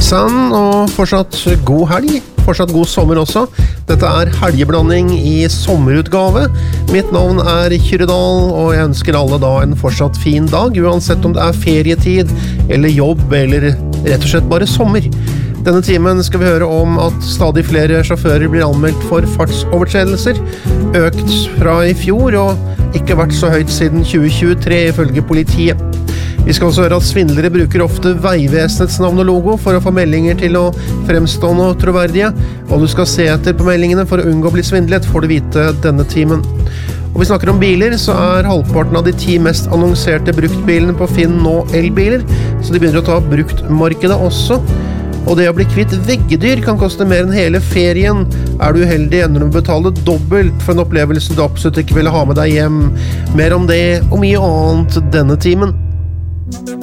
Sann, og fortsatt god helg, fortsatt god sommer også. Dette helgeblanding i sommerutgave. Mitt navn Kyrredal, og jeg ønsker alle da en fortsatt fin dag, uansett om det ferietid, eller jobb, eller rett og slett bare sommer. Denne timen skal vi høre om at stadig flere sjåfører blir anmeldt for fartsovertredelser, økt fra i fjor, og ikke vært så høyt siden 2023 ifølge politiet. Vi skal også høre at svindlere bruker ofte Veivesenets navn og logo for å få meldinger til å fremstå noe troverdige, og du skal se etter på meldingene for å unngå å bli svindlet, får du vite denne timen. Og vi snakker om biler, så halvparten av de 10 mest annonserte bruktbilene på Finn nå elbiler, så de begynner å ta bruktmarkedet også. Og det å bli kvitt veggedyr kan koste mer enn hele ferien. Du uheldig, ender du å betale dobbelt for en opplevelse du absolutt ikke ville ha med deg hjem. Mer om det og mye annet denne timen.